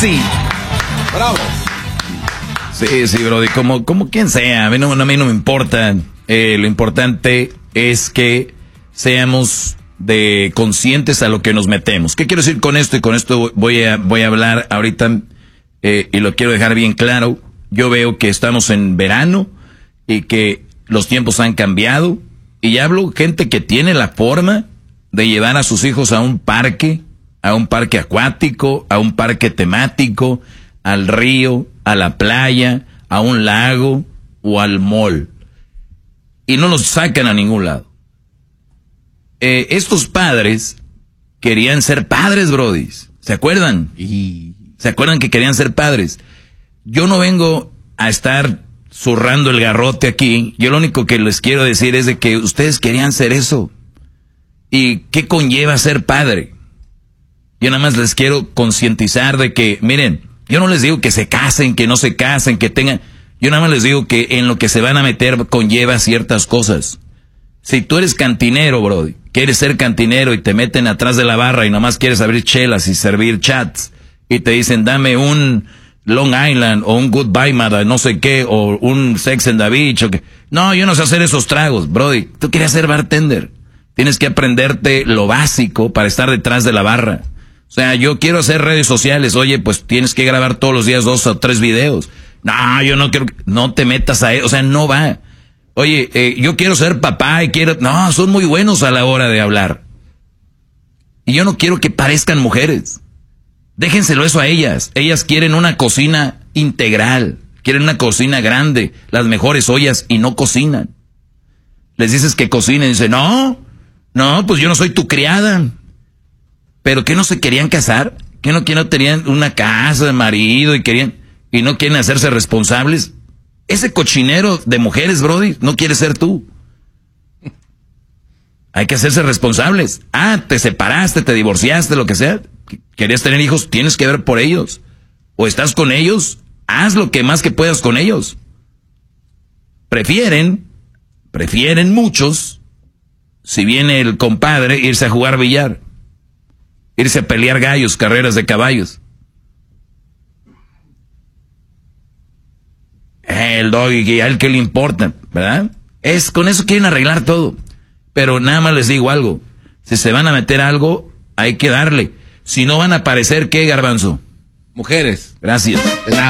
Sí. Bravo. Sí, brody, como quien sea, a mí no me importa. Lo importante es que seamos conscientes a lo que nos metemos. ¿Qué quiero decir con esto? Y con esto voy a hablar ahorita, y lo quiero dejar bien claro. Yo veo que estamos en verano y que los tiempos han cambiado. Y hablo gente que tiene la forma de llevar a sus hijos a un parque acuático, a un parque temático, al río, a la playa, a un lago o al mall. Y no los sacan a ningún lado. Estos padres querían ser padres, brodis. ¿Se acuerdan? ¿Se acuerdan que querían ser padres? Yo no vengo a estar zurrando el garrote aquí. Yo lo único que les quiero decir es de que ustedes querían ser eso. ¿Y qué conlleva ser padre? Yo nada más les quiero concientizar de que, miren, yo no les digo que se casen, que no se casen, que tengan... Yo nada más les digo que en lo que se van a meter conlleva ciertas cosas. Si tú eres cantinero, brody, quieres ser cantinero y te meten atrás de la barra y nada más quieres abrir chelas y servir chats y te dicen dame un Long Island o un Goodbye Mother, no sé qué, o un Sex and the Beach, o qué. No, yo no sé hacer esos tragos, brody. Tú querías ser bartender. Tienes que aprenderte lo básico para estar detrás de la barra. O sea, yo quiero hacer redes sociales. Oye, pues tienes que grabar todos los días 2 o 3 videos. No, yo no quiero. No te metas a eso. O sea, no va. Oye, yo quiero ser papá y quiero... No, son muy buenos a la hora de hablar. Y yo no quiero que parezcan mujeres. Déjenselo eso a ellas. Ellas quieren una cocina integral. Quieren una cocina grande. Las mejores ollas y no cocinan. Les dices que cocinen y dicen, no, pues yo no soy tu criada. ¿Pero qué no se querían casar? ¿Qué no tenían una casa de marido y no quieren hacerse responsables? Ese cochinero de mujeres, brody, no quiere ser tú. Hay que hacerse responsables. Te separaste, te divorciaste, lo que sea. Querías tener hijos, tienes que ver por ellos. O estás con ellos, haz lo que más que puedas con ellos. Prefieren muchos, si viene el compadre, irse a jugar billar. Irse a pelear gallos, carreras de caballos. El doggy, a él que le importa, ¿verdad? Con eso quieren arreglar todo. Pero nada más les digo algo. Si se van a meter algo, hay que darle. Si no van a aparecer, ¿qué, Garbanzo? Mujeres. Gracias.